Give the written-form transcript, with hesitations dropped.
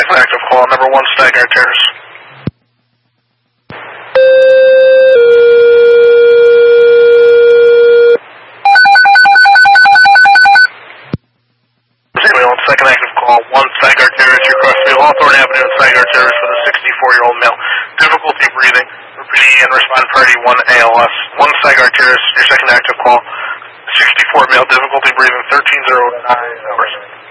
second active call, number 1 Stagger Terrace. Second active call, 1 Stagger Terrace, your crossing Hawthorne Avenue and Stagger Terrace with a 64-year-old male. Difficulty breathing, repeating and respond priority 1 ALS. 1 Stagger Terrace, your second active call, 64 male, difficulty breathing, 1309 hours.